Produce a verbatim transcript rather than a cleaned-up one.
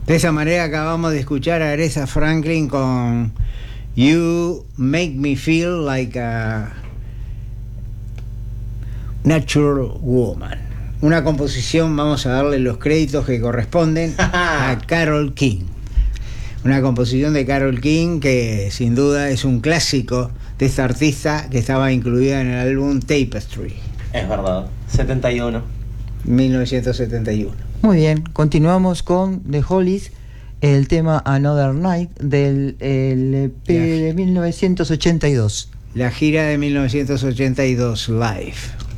De esa manera acabamos de escuchar a Aretha Franklin con You Make Me Feel Like a Natural Woman. Una composición, vamos a darle los créditos que corresponden a Carole King. Una composición de Carole King que sin duda es un clásico de esta artista, que estaba incluida en el álbum Tapestry. Es verdad, setenta y uno. mil novecientos setenta y uno. Muy bien, continuamos con The Hollies, el tema Another Night del el E P de mil novecientos ochenta y dos. La gira de mil novecientos ochenta y dos, Live.